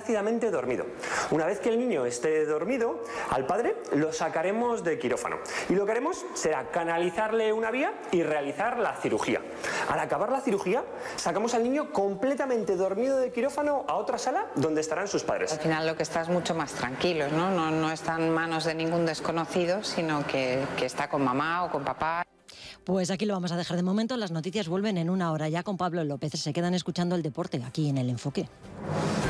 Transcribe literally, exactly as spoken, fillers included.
plácidamente dormido. Una vez que el niño esté dormido, al padre lo sacaremos del quirófano y lo que haremos será canalizarle una vía y realizar la cirugía. Al acabar la cirugía, sacamos al niño completamente dormido del quirófano a otra sala donde estarán sus padres. Al final lo que está es mucho más tranquilo, ¿no? No, no está en manos de ningún desconocido, sino que, que está con mamá o con papá. Pues aquí lo vamos a dejar de momento. Las noticias vuelven en una hora ya con Pablo López. Se quedan escuchando el deporte aquí en El Enfoque.